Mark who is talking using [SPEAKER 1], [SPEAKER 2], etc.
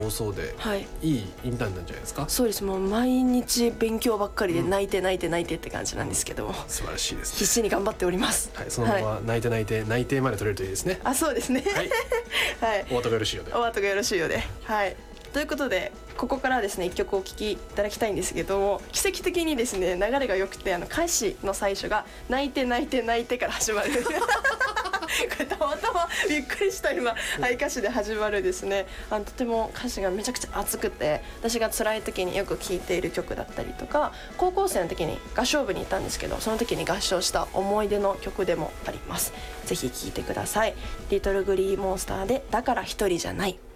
[SPEAKER 1] 放送で、
[SPEAKER 2] はい、
[SPEAKER 1] いいインターンなんじゃないですか。
[SPEAKER 2] そうです。もう毎日勉強ばっかりで泣いて泣いて泣いてって感じなんですけども、
[SPEAKER 1] 素晴らしいですね。
[SPEAKER 2] 必死に頑張っております。
[SPEAKER 1] はい、そのまま泣いて泣いて内定まで取れるといいですね。
[SPEAKER 2] あ、そうですね。
[SPEAKER 1] はい
[SPEAKER 2] はい、
[SPEAKER 1] お後がよろしいようで。
[SPEAKER 2] お後がよろしいようで。はい。ということでここからですね1曲お聴きいただきたいんですけども、奇跡的にですね流れが良くて、歌詞の最初が泣いて泣いて泣いてから始まるこれたまたまびっくりした今、歌詞で始まるですね、とても歌詞がめちゃくちゃ熱くて、私が辛い時によく聴いている曲だったりとか、高校生の時に合唱部にいたんですけど、その時に合唱した思い出の曲でもあります。ぜひ聴いてください。リトルグリーモンスターでだから一人じゃない。